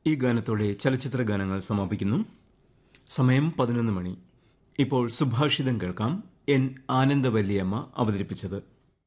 ഈ ഗാനത്തോടെ ചലച്ചിത്ര ഗാനങ്ങൾ സമാപിക്കുന്നു. സമയം 11 മണി. ഇപ്പോൾ സുഭാഷിതം കേൾക്കാം. എൻ ആനന്ദവല്ലിയമ്മ അവതരിപ്പിച്ചത്.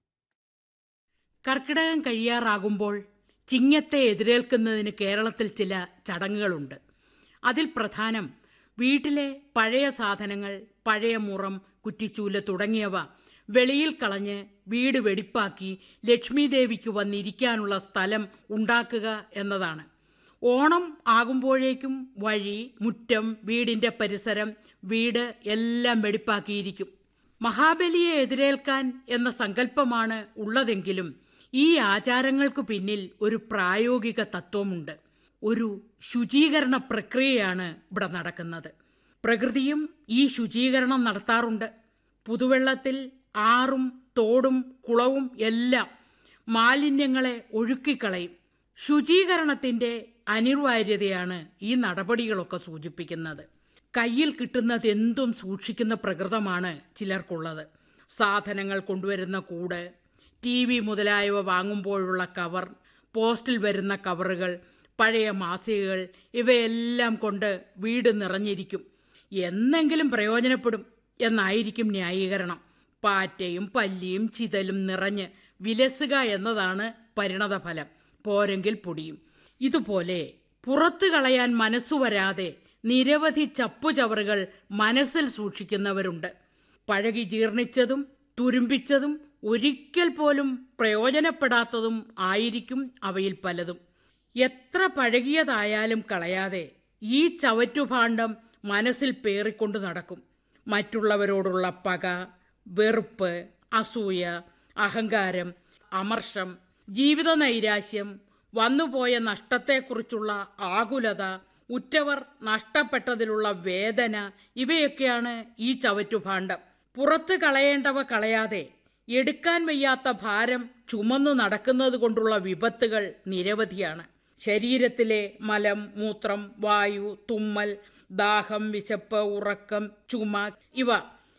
കർക്കിടകം കഴിയാറാകുമ്പോൾ ചിങ്ങത്തെ എതിരേൽക്കുന്നതിന് കേരളത്തിൽ ചില ചടങ്ങുകളുണ്ട്. അതിൽ പ്രധാനം വീട്ടിലെ പഴയ സാധനങ്ങൾ, പഴയ മുറം, കുറ്റിച്ചൂല് തുടങ്ങിയവ വെളിയിൽ കളഞ്ഞ് വീട് വെടിപ്പാക്കി ലക്ഷ്മി ദേവിക്ക് വന്നിരിക്കാനുള്ള സ്ഥലം ഉണ്ടാക്കുക എന്നതാണ്. ഓണം ആകുമ്പോഴേക്കും വഴി, മുറ്റം, വീടിന്റെ പരിസരം, വീട് എല്ലാം വെടിപ്പാക്കിയിരിക്കും. മഹാബലിയെ എതിരേൽക്കാൻ എന്ന സങ്കല്പമാണ് ഉള്ളതെങ്കിലും ഈ ആചാരങ്ങൾക്ക് പിന്നിൽ ഒരു പ്രായോഗിക തത്വമുണ്ട്. ഒരു ശുചീകരണ പ്രക്രിയയാണ് ഇവിടെ നടക്കുന്നത്. പ്രകൃതിയും ഈ ശുചീകരണം നടത്താറുണ്ട്. പുതുവെള്ളത്തിൽ ആറും തോടും കുളവും എല്ലാം മാലിന്യങ്ങളെ ഒഴുക്കിക്കളയും. ശുചീകരണത്തിന്റെ അനിവാര്യതയാണ് ഈ നടപടികളൊക്കെ സൂചിപ്പിക്കുന്നത്. കയ്യിൽ കിട്ടുന്നതെന്തും സൂക്ഷിക്കുന്ന പ്രകൃതമാണ് ചിലർക്കുള്ളത്. സാധനങ്ങൾ കൊണ്ടുവരുന്ന കൂട്, TV മുതലായവ വാങ്ങുമ്പോഴുള്ള കവർ, പോസ്റ്റിൽ വരുന്ന കവറുകൾ, പഴയ മാസികകൾ, ഇവയെല്ലാം കൊണ്ട് വീട് നിറഞ്ഞിരിക്കും. എന്നെങ്കിലും പ്രയോജനപ്പെടും എന്നായിരിക്കും ന്യായീകരണം. പാറ്റയും പല്ലിയും ചിതലും നിറഞ്ഞ് വിലസുക എന്നതാണ് പരിണതഫലം. പോരെങ്കിൽ പൊടിയും. ഇതുപോലെ പുറത്തു കളയാൻ മനസ്സു വരാതെ നിരവധി ചപ്പുചവറുകൾ മനസ്സിൽ സൂക്ഷിക്കുന്നവരുണ്ട്. പഴകി ജീർണിച്ചതും തുരുമ്പിച്ചതും ഒരിക്കൽ പോലും പ്രയോജനപ്പെടാത്തതും ആയിരിക്കും അവയിൽ പലതും. എത്ര പഴകിയതായാലും കളയാതെ ഈ ചവറ്റുഭാണ്ഡം മനസ്സിൽ പേറിക്കൊണ്ട് നടക്കും. മറ്റുള്ളവരോടുള്ള പക, വെറുപ്പ്, അസൂയ, അഹങ്കാരം, അമർഷം, ജീവിത നൈരാശ്യം, വന്നുപോയ നഷ്ടത്തെക്കുറിച്ചുള്ള ആകുലത, ഉറ്റവർ നഷ്ടപ്പെട്ടതിലുള്ള വേദന, ഇവയൊക്കെയാണ് ഈ ചവറ്റുഭാണ്ഡം. പുറത്ത് കളയേണ്ടവ കളയാതെ എടുക്കാൻ വയ്യാത്ത ഭാരം ചുമന്നു നടക്കുന്നത് കൊണ്ടുള്ള വിപത്തുകൾ നിരവധിയാണ്. ശരീരത്തിലെ മലം, മൂത്രം, വായു, തുമ്മൽ, ദാഹം, വിശപ്പ്, ഉറക്കം, ചുമ ഇവ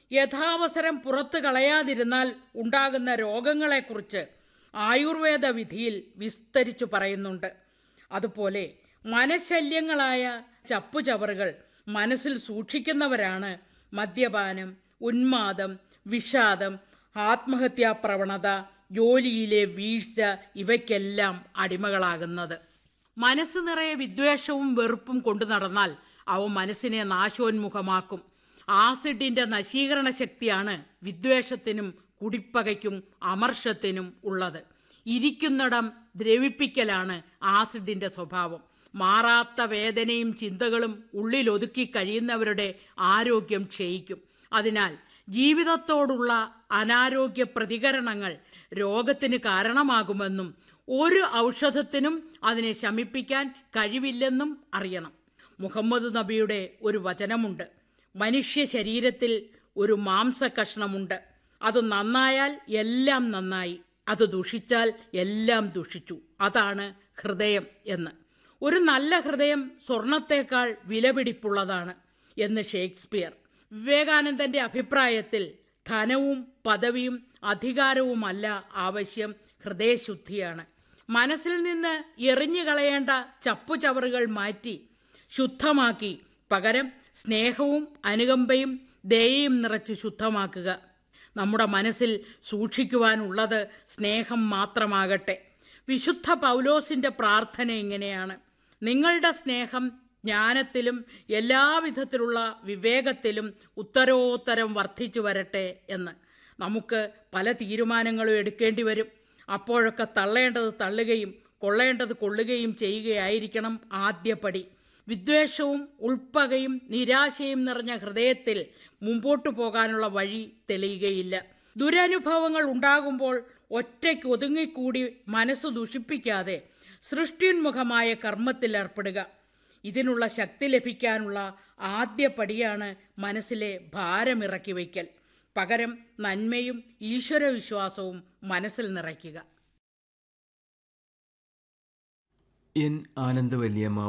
യഥാവസരം പുറത്ത് കളയാതിരുന്നാൽ ഉണ്ടാകുന്ന രോഗങ്ങളെക്കുറിച്ച് ആയുർവേദ വിധിയിൽ വിസ്തരിച്ചു പറയുന്നുണ്ട്. അതുപോലെ മനഃശല്യങ്ങളായ ചപ്പുചവറുകൾ മനസ്സിൽ സൂക്ഷിക്കുന്നവരാണ് മദ്യപാനം, ഉന്മാദം, വിഷാദം, ആത്മഹത്യാപ്രവണത, ജോലിയിലെ വീഴ്ച ഇവയ്ക്കെല്ലാം അടിമകളാകുന്നത്. മനസ്സ് നിറയെ വിദ്വേഷവും വെറുപ്പും കൊണ്ടു നടന്നാൽ അവ മനസ്സിനെ നാശോന്മുഖമാക്കും. ആസിഡിന്റെ നശീകരണ ശക്തിയാണ് വിദ്വേഷത്തിനും കുടിപ്പകയ്ക്കും അമർഷത്തിനും ഉള്ളത്. ഇരിക്കുന്നിടം ദ്രവിപ്പിക്കലാണ് ആസിഡിന്റെ സ്വഭാവം. മാറാത്ത വേദനയും ചിന്തകളും ഉള്ളിലൊതുക്കി കഴിയുന്നവരുടെ ആരോഗ്യം ക്ഷയിക്കും. അതിനാൽ ജീവിതത്തോടുള്ള അനാരോഗ്യ പ്രതികരണങ്ങൾ രോഗത്തിന് കാരണമാകുമെന്നും ഒരു ഔഷധത്തിനും അതിനെ ശമിപ്പിക്കാൻ കഴിവില്ലെന്നും അറിയണം. മുഹമ്മദ് നബിയുടെ ഒരു വചനമുണ്ട്: മനുഷ്യ ശരീരത്തിൽ ഒരു മാംസകഷ്ണമുണ്ട്. അത് നന്നായാൽ എല്ലാം നന്നായി, അത് ദുഷിച്ചാൽ എല്ലാം ദുഷിച്ചു. അതാണ് ഹൃദയം എന്ന്. ഒരു നല്ല ഹൃദയം സ്വർണത്തേക്കാൾ വിലപിടിപ്പുള്ളതാണ് എന്ന് ഷേക്സ്പിയർ. വിവേകാനന്ദന്റെ അഭിപ്രായത്തിൽ ധനവും പദവിയും അധികാരവുമല്ല ആവശ്യം, ഹൃദയശുദ്ധിയാണ്. മനസ്സിൽ നിന്ന് എറിഞ്ഞു കളയേണ്ട ചപ്പുചവറുകൾ മാറ്റി ശുദ്ധമാക്കി പകരം സ്നേഹവും അനുകമ്പയും ദയയും നിറച്ച് ശുദ്ധമാക്കുക. നമ്മുടെ മനസ്സിൽ സൂക്ഷിക്കുവാനുള്ളത് സ്നേഹം മാത്രമാകട്ടെ. വിശുദ്ധ പൗലോസിന്റെ പ്രാർത്ഥന ഇങ്ങനെയാണ്: നിങ്ങളുടെ സ്നേഹം ജ്ഞാനത്തിലും എല്ലാവിധത്തിലുള്ള വിവേകത്തിലും ഉത്തരോത്തരം വർദ്ധിച്ചു വരട്ടെ എന്ന്. നമുക്ക് പല തീരുമാനങ്ങളും എടുക്കേണ്ടി വരും. അപ്പോഴൊക്കെ തള്ളേണ്ടത് തള്ളുകയും കൊള്ളേണ്ടത് കൊള്ളുകയും ചെയ്യുകയായിരിക്കണം ആദ്യപടി. വിദ്വേഷവും ഉൾപ്പകയും നിരാശയും നിറഞ്ഞ ഹൃദയത്തിൽ മുമ്പോട്ടു പോകാനുള്ള വഴി തെളിയുകയില്ല. ദുരനുഭവങ്ങൾ ഉണ്ടാകുമ്പോൾ ഒറ്റയ്ക്ക് ഒതുങ്ങിക്കൂടി മനസ്സ് ദുഷിപ്പിക്കാതെ സൃഷ്ടിയുന്മുഖമായ കർമ്മത്തിൽ ഏർപ്പെടുക. ഇതിനുള്ള ശക്തി ലഭിക്കാനുള്ള ആദ്യ പടിയാണ് മനസ്സിലെ ഭാരമിറക്കി വയ്ക്കൽ. പകരം നന്മയും ഈശ്വരവിശ്വാസവും മനസ്സിൽ നിറയ്ക്കുക. എൻ ആനന്ദവല്ലിയമ്മ